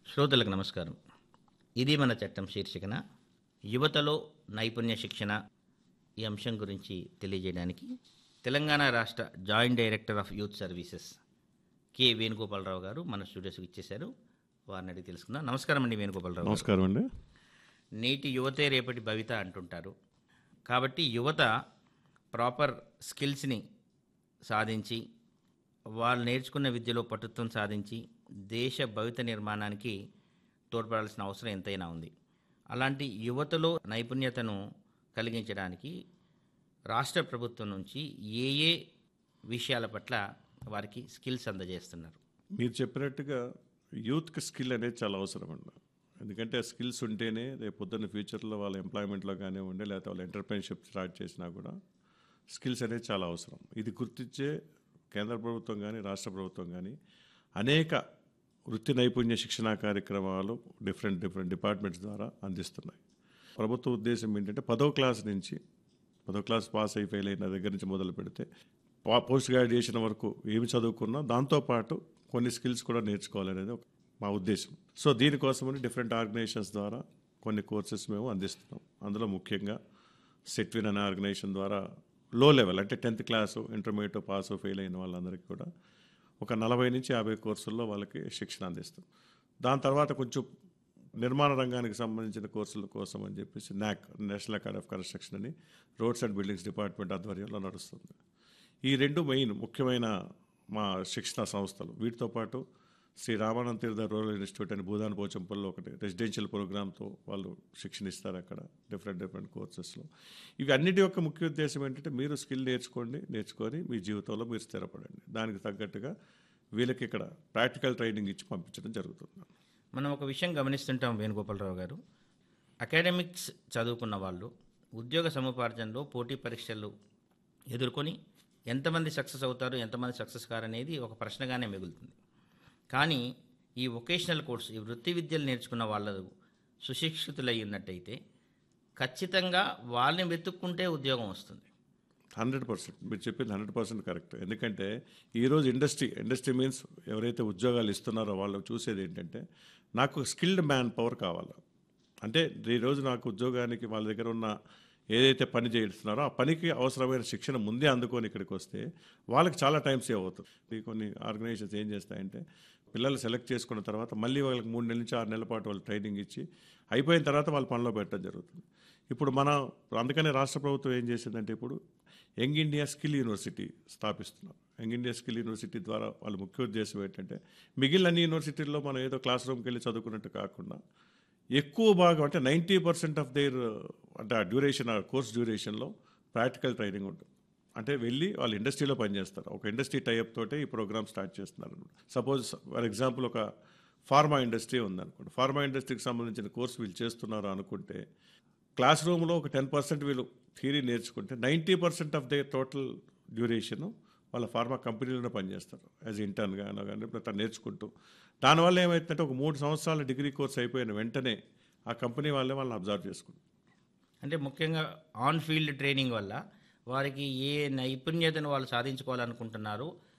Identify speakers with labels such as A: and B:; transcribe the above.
A: శ్రోతలకు నమస్కారం. ఇది మన చట్టం శీర్షికన యువతలో నైపుణ్య శిక్షణ ఈ అంశం గురించి తెలియజేయడానికి తెలంగాణ రాష్ట్ర joint director of youth services K Venugopala Rao గారు మన స్టూడియోస్కి ఇచ్చేశారు. వారిని అడిగి తెలుసుకుందాం. నమస్కారం అండి వేణుగోపాలరావు గారు.
B: నమస్కారం అండి.
A: నేటి యువతే రేపటి భవిత అంటుంటారు. కాబట్టి యువత ప్రాపర్ స్కిల్స్ని సాధించి వాళ్ళు నేర్చుకున్న విద్యలో పటుత్వం సాధించి దేశ భవిత నిర్మాణానికి తోడ్పడాల్సిన అవసరం ఎంతైనా ఉంది. అలాంటి యువతలో నైపుణ్యతను కలిగించడానికి రాష్ట్ర ప్రభుత్వం నుంచి ఏ ఏ విషయాల పట్ల వారికి స్కిల్స్ అందజేస్తున్నారు?
B: మీరు చెప్పినట్టుగా యూత్కి స్కిల్ అనేది చాలా అవసరం అండి. ఎందుకంటే ఆ స్కిల్స్ ఉంటేనే రేపు పొద్దున్న ఫ్యూచర్లో వాళ్ళ ఎంప్లాయ్మెంట్లో కానివ్వండి, లేకపోతే వాళ్ళ ఎంటర్ప్రెన్షిప్ స్టార్ట్ చేసినా కూడా స్కిల్స్ అనేది చాలా అవసరం. ఇది గుర్తించే కేంద్ర ప్రభుత్వం కానీ రాష్ట్ర ప్రభుత్వం కానీ అనేక వృత్తి నైపుణ్య శిక్షణా కార్యక్రమాలు డిఫరెంట్ డిపార్ట్మెంట్స్ ద్వారా అందిస్తున్నాయి. ప్రభుత్వ ఉద్దేశం ఏంటంటే 10వ క్లాస్ నుంచి 10వ క్లాస్ పాస్ అయి ఫెయిల్ అయిన దగ్గర నుంచి మొదలు పెడితే పోస్ట్ గ్రాడ్యుయేషన్ వరకు ఏమి చదువుకున్నా దాంతోపాటు కొన్ని స్కిల్స్ కూడా నేర్చుకోవాలనేది మా ఉద్దేశం. సో దీనికోసమని డిఫరెంట్ ఆర్గనైజేషన్స్ ద్వారా కొన్ని కోర్సెస్ మేము అందిస్తున్నాం. అందులో ముఖ్యంగా సెట్విన్ అనే ఆర్గనైజేషన్ ద్వారా లో లెవెల్ అంటే 10th class intermediate pass fail అయిన వాళ్ళందరికీ కూడా ఒక 40 నుంచి 50 కోర్సుల్లో వాళ్ళకి శిక్షణ అందిస్తాం. దాని తర్వాత కొంచెం నిర్మాణ రంగానికి సంబంధించిన కోర్సుల కోసం అని చెప్పేసి NAC national academy of construction అని రోడ్స్ అండ్ బిల్డింగ్స్ డిపార్ట్మెంట్ ఆధ్వర్యంలో నడుస్తుంది. ఈ రెండు మెయిన్ ముఖ్యమైన మా శిక్షణ సంస్థలు. వీటితో పాటు శ్రీ రామానంద తీర్థ రూరల్ ఇన్స్టిట్యూట్ అని భూదాన్ పోచంపల్లిలో ఒకటి రెసిడెన్షియల్ ప్రోగ్రామ్తో వాళ్ళు శిక్షణ ఇస్తారు అక్కడ డిఫరెంట్ కోర్సెస్లో. ఇవి అన్నిటి యొక్క ముఖ్య ఉద్దేశం ఏంటంటే మీరు స్కిల్ నేర్చుకొని మీ జీవితంలో మీరు స్థిరపడండి. దానికి తగ్గట్టుగా వీళ్ళకి ఇక్కడ ప్రాక్టికల్ ట్రైనింగ్ ఇచ్చి పంపించడం జరుగుతుంది.
A: మనం ఒక విషయం గమనిస్తుంటాం వేణుగోపాలరావు గారు, అకాడమిక్స్ చదువుకున్న వాళ్ళు ఉద్యోగ సముపార్జనలో పోటీ పరీక్షలు ఎదుర్కొని ఎంతమంది సక్సెస్ అవుతారు, ఎంతమంది సక్సెస్ కారనేది ఒక ప్రశ్నగానే మిగులుతుంది. కానీ ఈ వొకేషనల్ కోర్స్, ఈ వృత్తి విద్యలు నేర్చుకున్న వాళ్ళు సుశిక్షితులై ఉన్నట్టయితే ఖచ్చితంగా వాళ్ళని వెతుక్కుంటే ఉద్యోగం వస్తుంది.
B: 100% మీరు చెప్పింది 100% కరెక్ట్. ఎందుకంటే ఈరోజు ఇండస్ట్రీ మీన్స్ ఎవరైతే ఉద్యోగాలు ఇస్తున్నారో వాళ్ళు చూసేది ఏంటంటే నాకు స్కిల్డ్ మ్యాన్ పవర్ కావాలి. అంటే ఈరోజు నాకు ఉద్యోగానికి వాళ్ళ దగ్గర ఉన్న ఏదైతే పని చేస్తున్నారో ఆ పనికి అవసరమైన శిక్షణ ముందే అందుకొని ఇక్కడికి వస్తే వాళ్ళకి చాలా టైం సేవ్ అవుతుంది. కొన్ని ఆర్గనైజేషన్స్ ఏం చేస్తాయంటే పిల్లలు సెలెక్ట్ చేసుకున్న తర్వాత మళ్ళీ వాళ్ళకి 3 నెలల నుంచి 6 నెలల పాటు వాళ్ళు ట్రైనింగ్ ఇచ్చి అయిపోయిన తర్వాత వాళ్ళు పనిలో పెట్టడం జరుగుతుంది. ఇప్పుడు అందుకనే రాష్ట్ర ప్రభుత్వం ఏం చేసిందంటే ఇప్పుడు young India skill university స్థాపిస్తున్నారు. Young India skill university ద్వారా వాళ్ళ ముఖ్య ఉద్దేశం ఏంటంటే మిగిలిన అన్ని యూనివర్సిటీల్లో మనం ఏదో క్లాస్ రూమ్కి వెళ్ళి చదువుకున్నట్టు కాకుండా ఎక్కువ భాగం అంటే 90% ఆఫ్ దేర్ అంటే ఆ డ్యూరేషన్, ఆ కోర్స్ డ్యూరేషన్లో ప్రాక్టికల్ ట్రైనింగ్ ఉంటుంది. అంటే వెళ్ళి వాళ్ళు ఇండస్ట్రీలో పనిచేస్తారు. ఒక ఇండస్ట్రీ టైప్ తోటే ఈ ప్రోగ్రామ్ స్టార్ట్ చేస్తున్నారు. సపోజ్ ఫర్ ఎగ్జాంపుల్ ఒక ఫార్మా ఇండస్ట్రీ ఉందనుకోండి. ఫార్మా ఇండస్ట్రీకి సంబంధించిన కోర్సు వీళ్ళు చేస్తున్నారు అనుకుంటే క్లాస్ రూమ్లో ఒక 10% వీళ్ళు థియరీ నేర్చుకుంటే 90% ఆఫ్ దేర్ టోటల్ డ్యూరేషను వాళ్ళ ఫార్మా కంపెనీలోనే పనిచేస్తారు యాజ్ ఇంటర్న్గా కానీ ఇప్పుడు నేర్చుకుంటూ. దానివల్ల ఏమవుతుందంటే ఒక 3 సంవత్సరాల డిగ్రీ కోర్స్ అయిపోయిన వెంటనే ఆ కంపెనీ వాళ్ళని అబ్జర్వ్ చేసుకుంటారు.
A: అంటే ముఖ్యంగా ఆన్ ఫీల్డ్ ట్రైనింగ్ వల్ల వారికి ఏ నైపుణ్యతను వాళ్ళు సాధించుకోవాలనుకుంటున్నారో